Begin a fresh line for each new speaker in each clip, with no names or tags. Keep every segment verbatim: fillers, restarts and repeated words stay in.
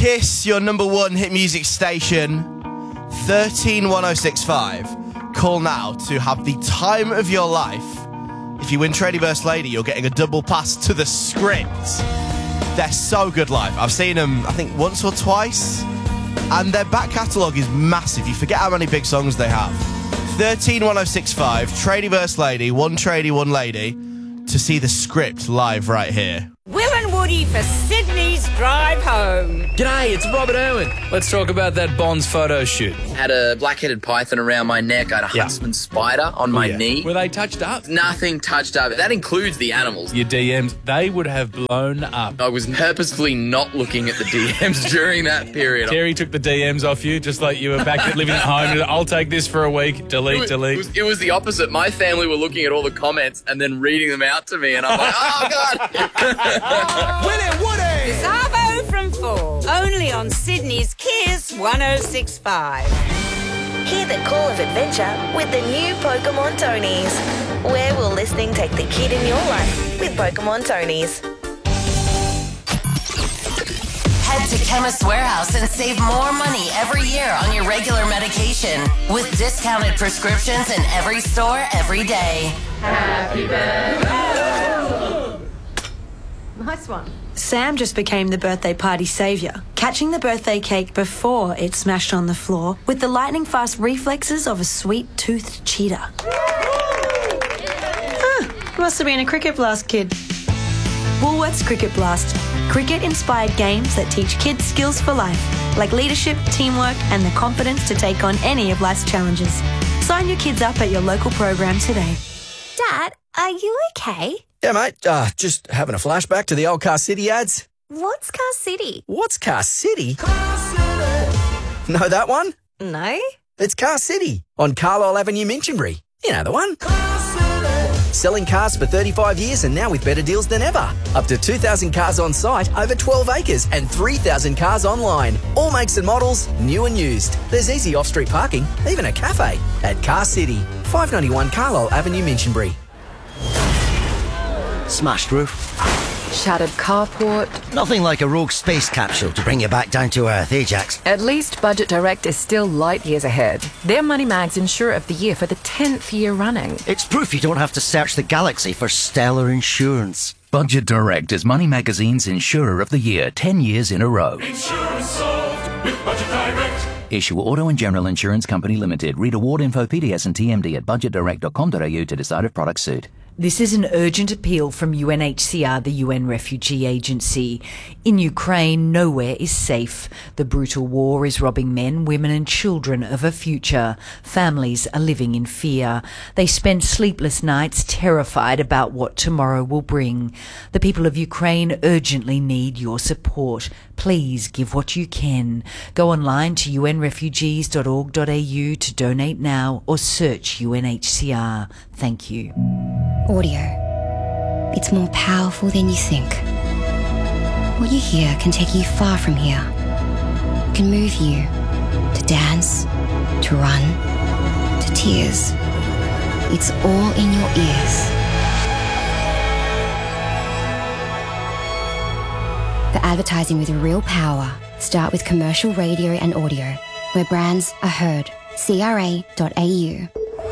Kiss, your number one hit music station, thirteen one oh six five. Call now to have the time of your life. If you win Tradie Burst Lady, you're getting a double pass to the Script. They're so good live. I've seen them, I think, once or twice. And their back catalogue is massive. You forget how many big songs they have. thirteen one oh six five, Tradie Burst Lady, one tradie, one lady, to see the Script live right here.
Will and Woody for Sydney's drive home.
G'day, it's Robert Irwin. Let's talk about that Bonds photo shoot.
Had a black-headed python around my neck. I had a
Yeah.
huntsman spider on my
Yeah.
knee.
Were they touched up?
Nothing touched up. That includes the animals.
Your D Ms, they would have blown up.
I was purposefully not looking at the D Ms during that period.
Terry took the D Ms off you, just like you were back at living at home. I'll take this for a week. Delete,
It was,
delete.
It was, it was the opposite. My family were looking at all the comments and then reading them out to me, and I'm like, oh, God.
Willie Woody! Savo from four. Only on Sydney's Kiss one oh six point five.
Hear the call of adventure with the new Pokemon Tonys. Where will listening take the kid in your life with Pokemon Tonys?
Head to Chemist Warehouse and save more money every year on your regular medication with discounted prescriptions in every store every day.
Happy birthday.
Nice one. Sam just became the birthday party saviour, catching the birthday cake before it smashed on the floor with the lightning-fast reflexes of a sweet-toothed cheetah. Huh, must have been a Cricket Blast kid. Woolworths Cricket Blast. Cricket-inspired games that teach kids skills for life, like leadership, teamwork, and the confidence to take on any of life's challenges. Sign your kids up at your local program today.
Dad, are you okay?
Yeah, mate. Uh, just having a flashback to the old Car City ads.
What's Car City?
What's Car City? Car City. Know that one?
No.
It's Car City on Carlisle Avenue, Minchinbury. You know the one. Car City. Selling cars for thirty-five years and now with better deals than ever. Up to two thousand cars on site, over twelve acres and three thousand cars online. All makes and models, new and used. There's easy off-street parking, even a cafe at Car City. five ninety-one Carlisle Avenue, Minchinbury.
Smashed roof.
Shattered carport.
Nothing like a rogue space capsule to bring you back down to earth, eh, Jax?
At least Budget Direct is still light years ahead. They're Moneymag's Insurer of the Year for the tenth year running.
It's proof you don't have to search the galaxy for stellar insurance.
Budget Direct is Money Magazine's Insurer of the Year ten years in a row.
Insurance solved with Budget Direct.
Issue Auto and General Insurance Company Limited. Read award info, P D S and T M D at budget direct dot com dot a u to decide if products suit.
This is an urgent appeal from U N H C R, the U N Refugee Agency. In Ukraine, nowhere is safe. The brutal war is robbing men, women and children of a future. Families are living in fear. They spend sleepless nights terrified about what tomorrow will bring. The people of Ukraine urgently need your support. Please give what you can. Go online to u n refugees dot org dot a u to donate now or search U N H C R. Thank you.
Audio. It's more powerful than you think. What you hear can take you far from here. It can move you to dance, to run, to tears. It's all in your ears. For advertising with real power, start with commercial radio and audio, where brands are heard. C R A dot A U.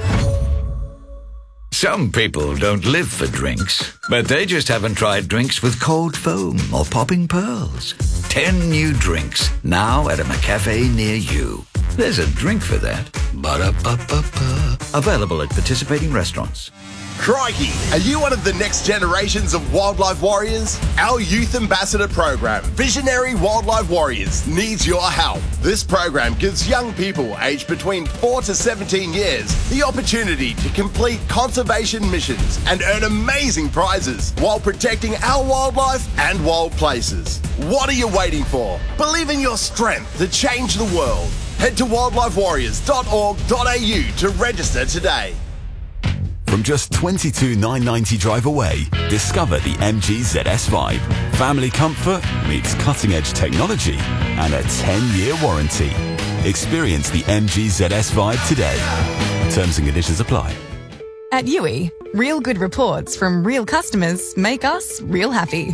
Some people don't live for drinks, but they just haven't tried drinks with cold foam or popping pearls. Ten new drinks, now at a McCafe near you. There's a drink for that. Ba-da-ba-ba-ba. Available at participating restaurants.
Crikey, are you one of the next generations of wildlife warriors? Our Youth Ambassador program, Visionary Wildlife Warriors, needs your help. This program gives young people aged between four to seventeen years the opportunity to complete conservation missions and earn amazing prizes while protecting our wildlife and wild places. What are you waiting for? Believe in your strength to change the world. Head to wildlife warriors dot org dot a u to register today.
From just twenty-two thousand nine hundred ninety drive away, discover the M G Z S Vibe. Family comfort meets cutting-edge technology and a ten-year warranty. Experience the M G Z S Vibe today. Terms and conditions apply.
At U I, real good reports from real customers make us real happy.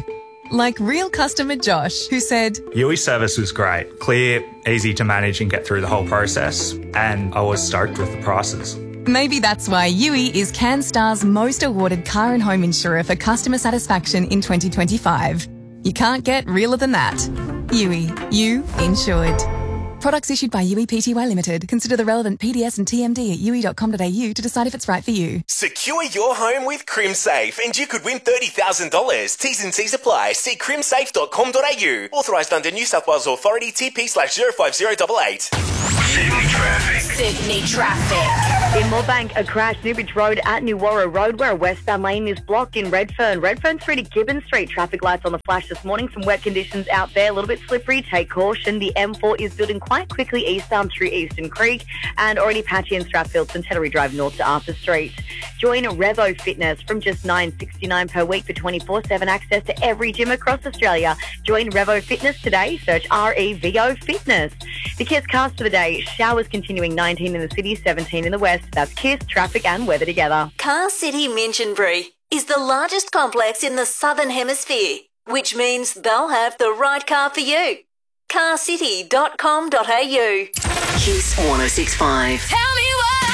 Like real customer Josh, who said,
Yui service was great. Clear, easy to manage and get through the whole process. And I was stoked with the prices.
maybe that's why Yui is CanStar's most awarded car and home insurer for customer satisfaction in twenty twenty-five. You can't get realer than that. Yui, you insured. Products issued by Yui Pty Limited. Consider the relevant P D S and T M D at yui dot com dot a u to decide if it's right for you.
Secure your home with CrimSafe and you could win thirty thousand dollars. T's and C's apply. See crimsafe dot com dot a u. Authorised under New South Wales Authority T P slash zero five zero eight eight.
Sydney traffic. Sydney traffic. In Moorebank, a crash Newbridge Road at New Warra Road where a westbound lane is blocked in Redfern. Redfern through to Gibbon Street. Traffic lights on the flash this morning. Some wet conditions out there. A little bit slippery. Take caution. The M four is building quite quickly eastbound through Eastern Creek and already patchy in Strathfield, St Hilary Drive north to Arthur Street. Join Revo Fitness from just nine dollars sixty-nine per week for twenty-four seven access to every gym across Australia. Join Revo Fitness today. Search R E V O Fitness. The Kiss cast for the day. Showers continuing nineteen in the city, seventeen in the west. That's Kiss, traffic and weather together.
Car City Minchinbury is the largest complex in the Southern Hemisphere, which means they'll have the right car for you. car city dot com dot a u.
Kiss one oh six point five.
Tell me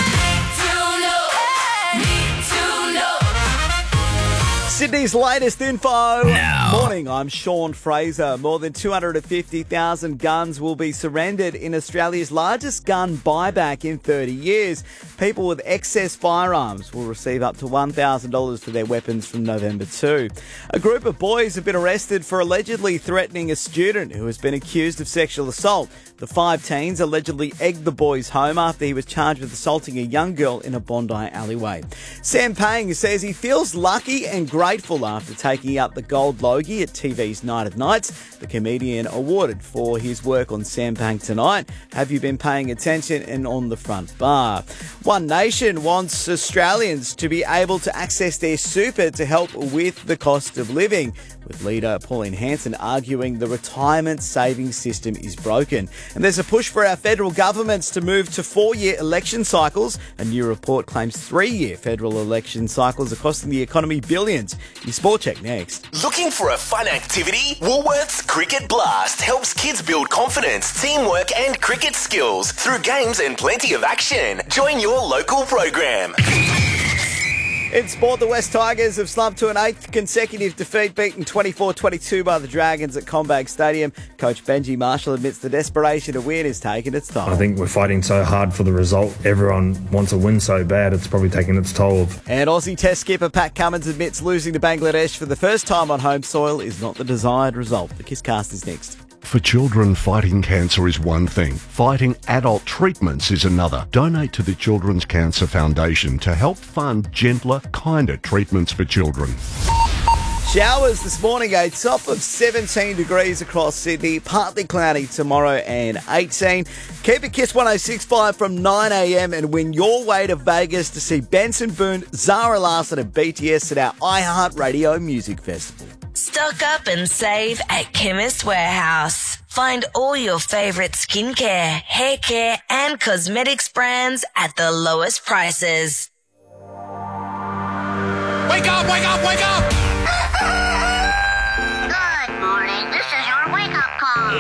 Sydney's latest info.
Now.
Morning, I'm Sean Fraser. More than two hundred fifty thousand guns will be surrendered in Australia's largest gun buyback in thirty years. People with excess firearms will receive up to one thousand dollars for their weapons from November second. A group of boys have been arrested for allegedly threatening a student who has been accused of sexual assault. The five teens allegedly egged the boys home after he was charged with assaulting a young girl in a Bondi alleyway. Sam Pang says he feels lucky and grateful after taking up the Gold Logie at T V's Night of Nights. The comedian awarded for his work on Sam Pang Tonight. Have you been paying attention? And on the front bar. One Nation wants Australians to be able to access their super to help with the cost of living, with leader Pauline Hanson arguing the retirement savings system is broken. And there's a push for our federal governments to move to four-year election cycles. A new report claims three-year federal election cycles are costing the economy billions. Your Sport Check next.
Looking for a fun activity? Woolworths Cricket Blast helps kids build confidence, teamwork and cricket skills through games and plenty of action. Join your local program.
In sport, the West Tigers have slumped to an eighth consecutive defeat, beaten twenty-four twenty-two by the Dragons at CommBank Stadium. Coach Benji Marshall admits the desperation to win is taking its toll.
I think we're fighting so hard for the result. Everyone wants a win so bad, it's probably taking its toll.
And Aussie Test skipper Pat Cummins admits losing to Bangladesh for the first time on home soil is not the desired result. The Kisscast is next.
For children, fighting cancer is one thing. Fighting adult treatments is another. Donate to the Children's Cancer Foundation to help fund gentler, kinder treatments for children.
Showers this morning, a top of seventeen degrees across Sydney, partly cloudy tomorrow and eighteen. Keep it Kiss one oh six point five from nine a m and win your way to Vegas to see Benson Boone, Zara Larsson and B T S at our iHeartRadio Music Festival.
Stock up and save at Chemist Warehouse. Find all your favourite skincare, hair care and cosmetics brands at the lowest prices.
Wake up, wake up, wake up!
Good morning. This is your wake-up call.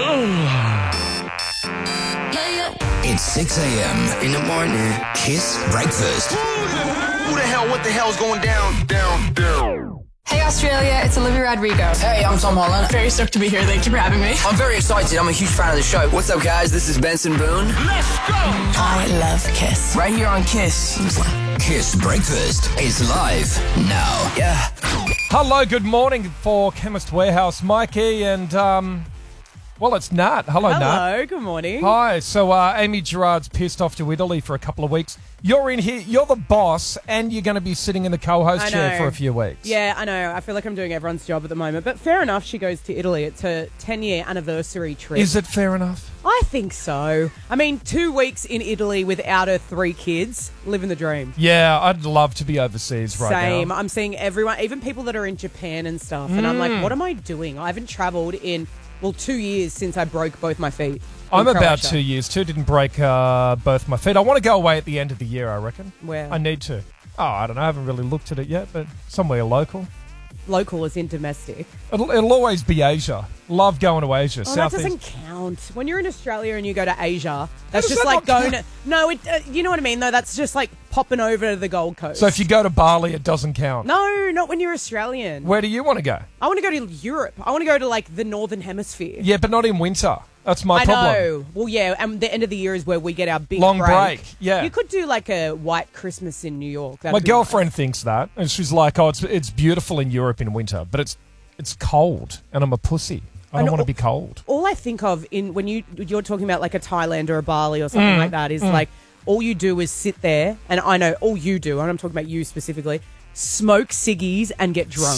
It's six a m in the morning. Kiss Breakfast. Who the hell, what the hell's going down, down, down?
Hey Australia, it's Olivia Rodrigo.
Hey, I'm Tom Holland.
Very stoked to be here. Thank you for having me.
I'm very excited. I'm a huge fan of the show. What's up, guys? This is Benson Boone.
Let's go!
I love Kiss. Right here on Kiss.
Kiss Breakfast is live now.
Yeah.
Hello, good morning for Chemist Warehouse. Mikey and, um, well, it's Nat. Hello,
Hello,
Nat.
Hello, good morning.
Hi. So, uh, Amy Gerard's pissed off to Italy for a couple of weeks. You're in here, you're the boss, and you're going to be sitting in the co-host chair for a few weeks.
Yeah, I know. I feel like I'm doing everyone's job at the moment. But fair enough, she goes to Italy. It's her ten-year anniversary trip.
Is it fair enough?
I think so. I mean, two weeks in Italy without her three kids, living the dream.
Yeah, I'd love to be overseas right
Same.
now.
I'm seeing everyone, even people that are in Japan and stuff. And I'm like,
Mm.
what am I doing? I haven't travelled in, well, two years since I broke both my feet.
I'm
in
about
Croatia.
two years too. Didn't break uh, both my feet. I want to go away at the end of the year, I reckon.
Where?
I need to. Oh, I don't know. I haven't really looked at it yet, but somewhere local.
local as in domestic.
It'll, it'll always be Asia. Love going to Asia.
Oh, that
Southeast.
doesn't count. When you're in Australia and you go to Asia, that's
does
just
that
like
not
going
count?
to... No, it, uh, you know what I mean, though? That's just like popping over to the Gold Coast.
So if you go to Bali, it doesn't count.
No, not when you're Australian.
Where do you want to go?
I want to go to Europe. I want to go to, like, the Northern Hemisphere.
Yeah, but not in winter. That's my
I
problem.
know. Well, yeah, and the end of the year is where we get our big
Long
break.
break, yeah.
You could do, like, a white Christmas in New York. That'd
My
be
girlfriend thinks that, and she's like, "Oh, it's it's beautiful in Europe in winter, but it's it's cold, and I'm a pussy. I don't
know,
want to
all-
be cold."
All I think of in when you you're talking about like a Thailand or a Bali or something
Mm,
like that is
mm.
like all you do is sit there, and I know all you do, and I'm talking about you specifically, smoke ciggies and get drunk.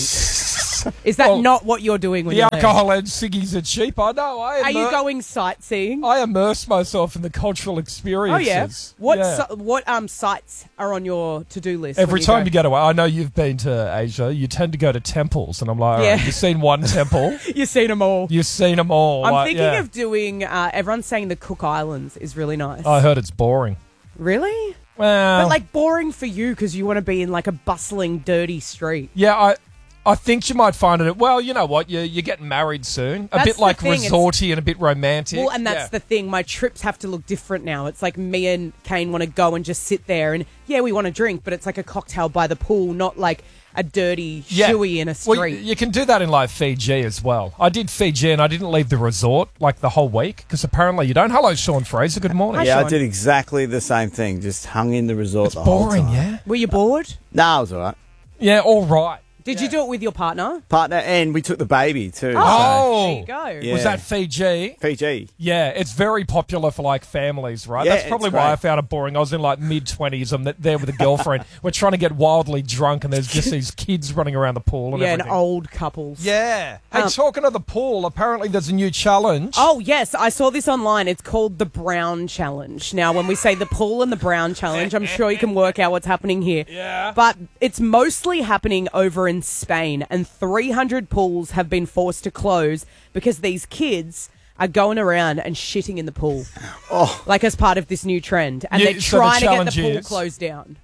Is that
Well,
not what you're doing when
The
you're
alcohol and ciggies are cheap. I know. I
there? Are you
immer-
going sightseeing?
I immerse myself in the cultural
Oh
experiences.
yeah. What
Yeah.
si- what um sites are on your to do list?
Every
when
time
go?
you go to, I know you've been to Asia. You tend to go to temples, and I'm like, all
Yeah.
right, you've seen one temple.
You've seen them all.
You've seen them all.
I'm
like,
thinking
yeah.
of doing. Uh, everyone's saying the Cook Islands is really nice.
I heard it's boring.
Really?
Well,
But like boring for you because you want to be in like a bustling, dirty street.
yeah, I. I think you might find it. Well, you know what? You're, you're getting married soon. A
That's
bit
the
like
thing, it's-
resorty and a bit romantic.
Well, and that's
Yeah.
the thing. My trips have to look different now. It's like me and Kane want to go and just sit there, and yeah, we want to drink, but it's like a cocktail by the pool, not like a dirty
Yeah.
shoey in a
Well,
street.
y- you can do that in like Fiji as well. I did Fiji and I didn't leave the resort like the whole week because apparently you don't. Hello, Sean Fraser. Good morning.
yeah, I did exactly the same thing. Just hung in the resort
It's
the whole
boring,
time.
yeah?
Were you bored?
No, it was all right.
Yeah, all right.
Did you do it with your partner?
Partner, and we took the baby too.
Oh,
There you go.
Yeah.
Was that Fiji?
Fiji.
Yeah, it's very popular for like families, right?
Yeah,
That's probably
it's
why
great.
I found it boring. I was in like mid twenties. I'm th- there with a girlfriend. We're trying to get wildly drunk, and there's just these kids running around the pool and
Yeah, and
everything.
old couples.
Yeah. Hey,
Um,
talking of the pool, apparently there's a new challenge.
Oh, yes. I saw this online. It's called the Brown Challenge. Now, when we say the pool and the Brown Challenge, I'm sure you can work out what's happening here.
Yeah.
But it's mostly happening over in Spain, and three hundred pools have been forced to close because these kids are going around and shitting in the pool.
Oh.
Like as part of this new trend. And
Yeah,
they're
so the
trying to get the
challenge
pool
is-
closed down.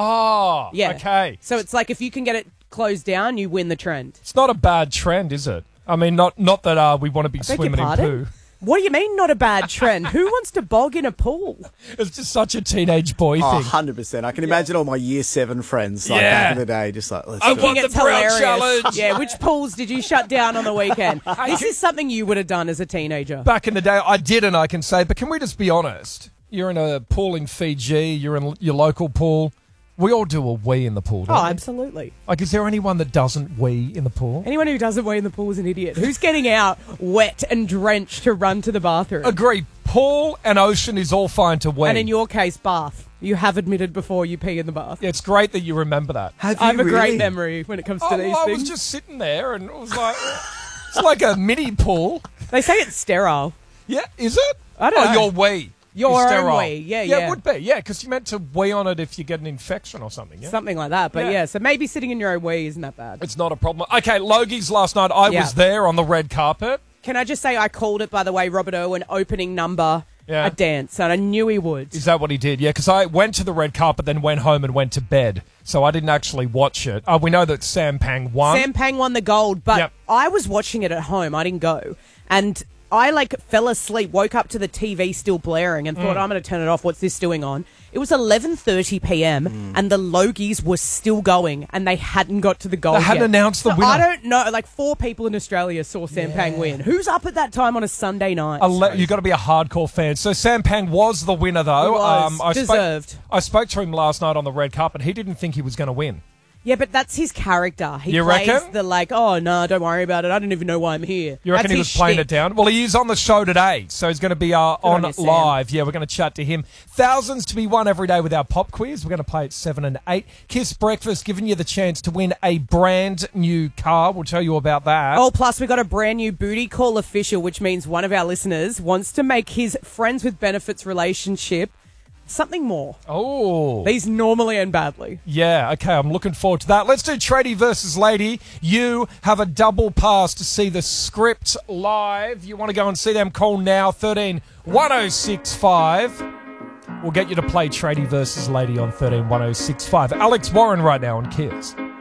Ah,
Yeah.
okay.
So it's like if you can get it closed down, you win the trend.
It's not a bad trend, is it? I mean, not not that uh, we want to be
Beg your
swimming in
pardon?
poo.
What do you mean, not a bad trend? Who wants to bog in a pool?
It's just such a teenage boy
Oh,
thing.
one hundred percent. I can imagine all my year seven friends like
Yeah.
back in the day, just like, let's
I
do
want
it.
the
It's
Brown
hilarious.
Challenge.
Yeah, which pools did you shut down on the weekend? This is something you would have done as a teenager.
Back in the day, I didn't, I can say, but can we just be honest? You're in a pool in Fiji, you're in your local pool. We all do a wee in the pool, don't
Oh,
we?
absolutely.
Like, is there anyone that doesn't wee in the pool?
Anyone who doesn't wee in the pool is an idiot. Who's getting out wet and drenched to run to the bathroom?
Agree. Pool and ocean is all fine to wee.
And in your case, bath. You have admitted before you pee in the bath.
It's great that you remember that.
Have
I have
you
a great
really?
memory when it comes to
Oh,
these
I
things.
was just sitting there and it was like, it's like a mini pool.
They say it's sterile.
Yeah, is it?
I don't
oh,
know.
your wee.
Your
is
own
sterile.
wee. Yeah,
Yeah,
yeah.
it would be. Yeah, because you meant to wee on it if you get an infection or something. Yeah?
Something like that. But
Yeah.
yeah. so maybe sitting in your own wee isn't that bad.
It's not a problem. Okay, Logie's last night, I
Yeah.
was there on the red carpet.
Can I just say I called it, by the way, Robert Owen, opening number,
Yeah.
a dance, and I knew he would.
Is that what he did? Yeah, because I went to the red carpet, then went home and went to bed. So I didn't actually watch it. Uh, we know that Sam Pang won.
Sam Pang won the gold, but
Yep.
I was watching it at home. I didn't go. And I, like, fell asleep, woke up to the T V still blaring and thought,
Mm.
I'm going to turn it off. What's this doing on? It was eleven thirty p.m.
Mm.
and the Logies were still going and they hadn't got to the gold
They hadn't
yet.
announced the
So
winner.
I don't know. Like, four people in Australia saw Sam Pang win. Who's up at that time on a Sunday night?
Ele- you got to be a hardcore fan. So Sam Pang was the winner, though.
He was.
Um, I
Deserved.
Spoke, I spoke to him last night on the red carpet. He didn't think he was going to win.
Yeah, but that's his character. He
You
plays
reckon?
the, like, oh, no, don't worry about it. I don't even know why I'm here.
You reckon
That's
he
his
was playing
shtick.
it down? Well, he is on the show today, so he's going to be uh, on,
on you, Sam.
live. Yeah, we're going to chat to him. Thousands to be won every day with our pop quiz. We're going to play at seven and eight. Kiss Breakfast, giving you the chance to win a brand new car. We'll tell you about that.
Oh, plus we got a brand new booty call official, which means one of our listeners wants to make his friends with benefits relationship something more.
Oh.
These normally end badly.
Yeah, okay, I'm looking forward to that. Let's do Tradie versus Lady. You have a double pass to see the script live. You want to go and see them? Call now, thirteen one oh six five. We'll get you to play Tradie versus Lady on thirteen one oh six five. Alex Warren right now on Kiss.